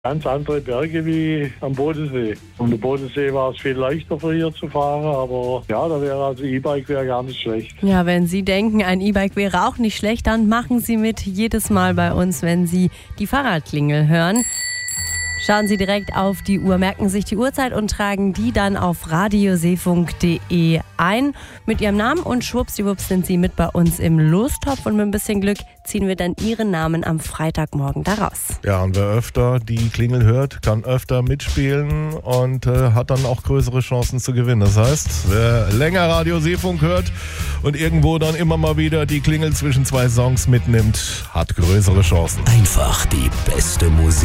Ganz andere Berge wie am Bodensee. Und am Bodensee war es viel leichter für hier zu fahren, aber ja, da wäre also E-Bike wäre gar nicht schlecht. Ja, wenn Sie denken, ein E-Bike wäre auch nicht schlecht, dann machen Sie mit jedes Mal bei uns, wenn Sie die Fahrradklingel hören. Schauen Sie direkt auf die Uhr, merken sich die Uhrzeit und tragen die dann auf radioseefunk.de ein mit Ihrem Namen und schwuppsdiwupps sind Sie mit bei uns im Lostopf und mit ein bisschen Glück ziehen wir dann Ihren Namen am Freitagmorgen da raus. Ja, und wer öfter die Klingel hört, kann öfter mitspielen und hat dann auch größere Chancen zu gewinnen. Das heißt, wer länger Radio Seefunk hört und irgendwo dann immer mal wieder die Klingel zwischen zwei Songs mitnimmt, hat größere Chancen. Einfach die beste Musik.